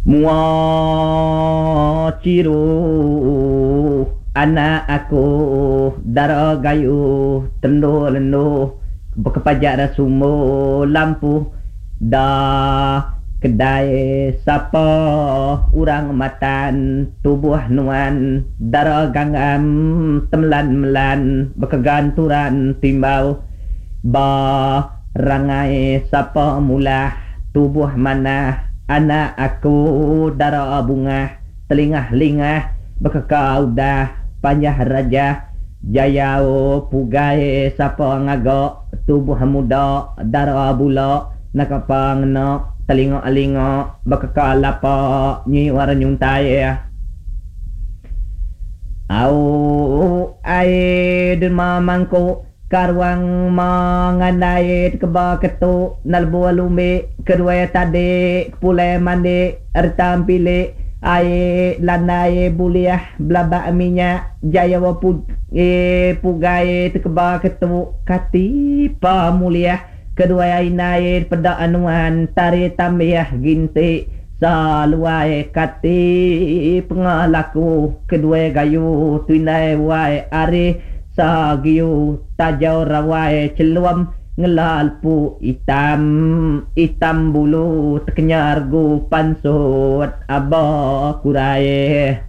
Mua ciru anak aku dara gayu tendu lendu berkepajak dah sumo lampu dah kedai sapa urang matan tubuh nuan dara ganggam temelan-melan berkeganturan timbau ba rangai sapa mulah tubuh mana anak aku dara bunga telingah-lingah berkekau dah panjah raja jayao pugai sapa ngagak tubuh muda dara bula nakapang no telinga-linga berkekal lapa nyiwar nyuntai au ai den mamangko karwang mangandai keba ketu nalbu lumbe kedua tadi pulai mandi ertam pilih ai lanai buliah blaba minyak jaya wapu pugai keba ketu kati pa mulia kedua inai pada anuan tari tambiah ginti saluai kati pengalaku kedua gayu tuinai wai ari sagiu tajau rawai celuam ngelalpu hitam bulu terkenyar gu pansut abah kurai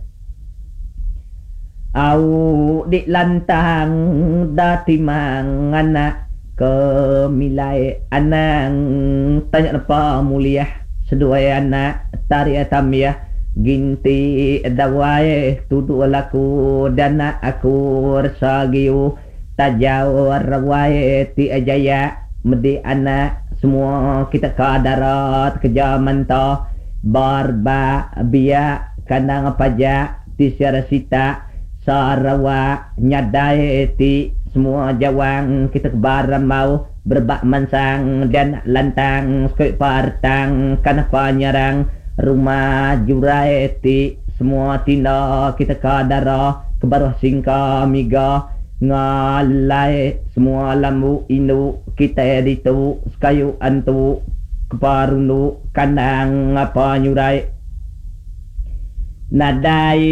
au di lantang datimang anak kemilai anang tanya apa mulia sedua anak tari atamiah ginti dawai tudu laku dana aku resagiu tajau rawai ti ajaya medi anak semua kita ke darat ke jaman to barba biya kanang pajak ti sita sarawa nyadai ti semua jawang kita ke baram mau berbak mansang dan lantang sekoi partang kanapa nyarang rumah jurai ti semua tina kita kadara kebaruh singka miga ngalai semua lambu indu kita editu sekayu antu keparunu kandang apa nyurai nadai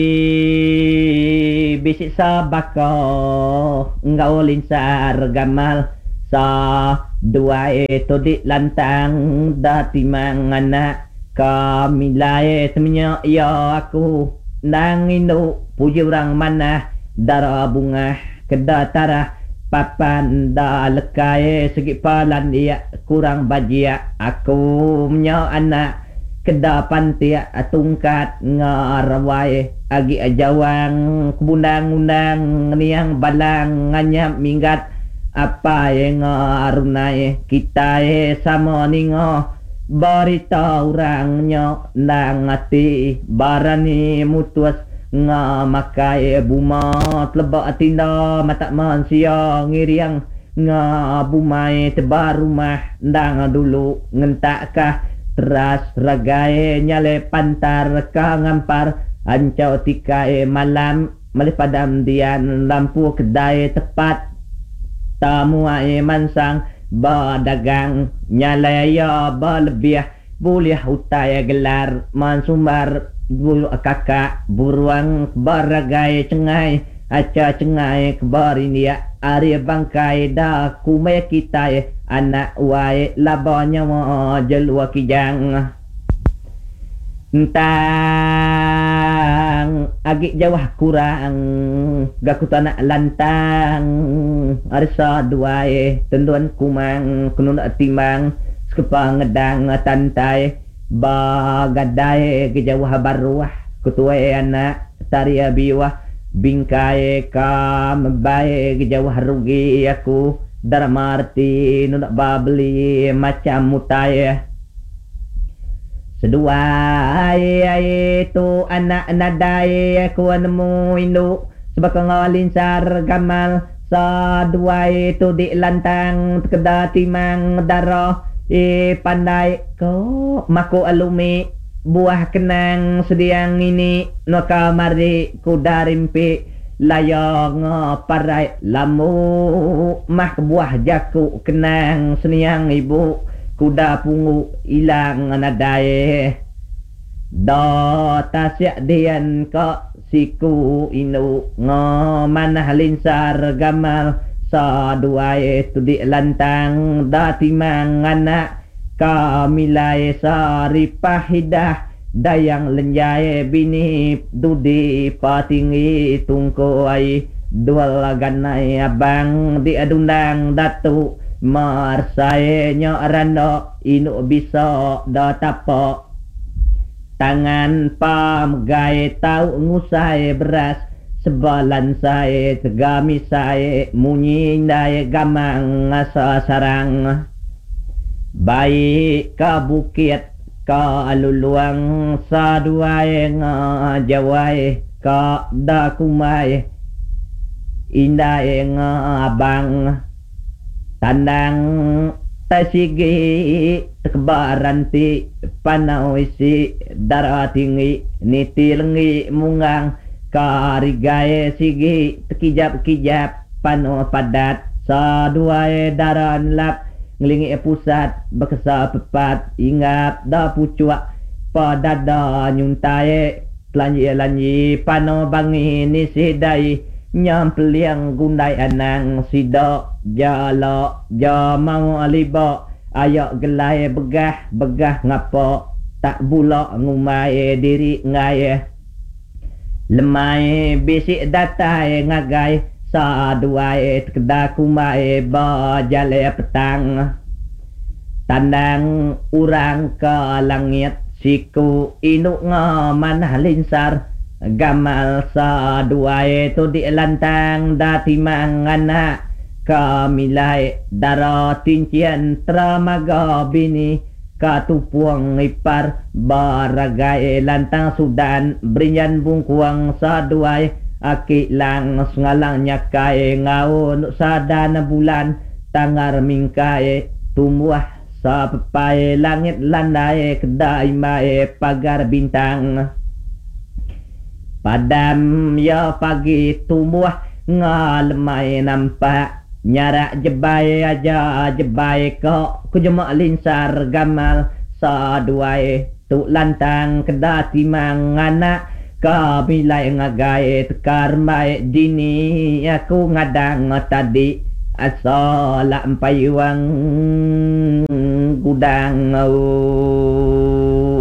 bisik sabaka ngau linsar gamal sa dua itu di lantang datimang anak kami lae semuanya ya aku nang inu puji orang mana dara bunga kedatara papan da lekai segi palan dia kurang bajia aku punya anak kedapan dia tungkat ngarawai agi ajawang kebundang-undang niang balang nganyap minggat apa yang ngarunai kita sama ningo barita orangnya nang ati barani mutuas nga makai bumat lebak tinda mata mansia ngiriang nga bumai tebar rumah ndang dulu ngentakah teras ragai nyale pantar ka ngampar ancau tikai malam malipadam dian lampu kedai tepat tamu ai mansang badagang nyalaya balbiah boleh hutai gelar mansumbar bulu kakak buruang baragai cengai aca cengai kebar ini ari bangkai dah kumai kita anak wai labanya mo jelua kijang entang agak jauh kurang gaku tanah lantang arsa dua tenduan kumang kunun timang sekepang ngedang tantai bagadai ke jauh baruah ketua anak taria biwah bingkai kam bae ke jauh rugi aku daramarti nunak babeli macam mutai sedua itu anak nadai aku nemu indu sebab ngalinsar gamal sadua itu di lantang kedati mang darah pandai ko mako alumi buah kenang sediang ini no kamari kudarimpi layang parai lamu mah buah jaku kenang seniang ibu kuda pungu ilang nadai Da tasya dian ka siku inu ngamanah linsar gamal sa duai tu di lantang dati mangana kamilai sari pahidah dayang lenjai bini dudi patinggi tungko ai dual ganai abang di adundang datu marsai nyorano inu bisa da tapo tangan pamegai tau ngusai beras sebalan saya tegami saya munyi daya gamang asa sarang baik ka bukit ka aluluang sa duay nga jaway ka dakumay inday nga abang tanang tasigi tekbaran ti panaw isi daratingi nitilngi mungang karigay sige tekijap-kijap pano padat sa duay daran lap ngelingi pusat bakasa pepat ingap da pucua padada nyuntaye lanyi pano bangi ni sidai nyampeliang gundai anang sido jalo jamau alibo ayo gelai begah ngapo tak bulak ngumai diri ngai lemai bisik datai ngagai sa duai kedaku mai ba jale petang tandang urang ke langit siku inu ngamanah linsar gamal sa duai tu di lantang dati mangana kamilai dara tincian tramaga bini katupuang ipar baragai lantang sudan berinyan bungkuang sa duai aki lang ngalang nyakai ngau sa dana bulan tangar mingkai tumbuh sa pepai langit landai kedai mai pagar bintang padam ya pagi tumbuh ngalemai nampak nyarak jebai aja jebai kok kujemak linsar gamal sa duai tu lantang kedati mangana kabilai ngagai tekar mai dini aku ngadang tadi asal empai wang gudang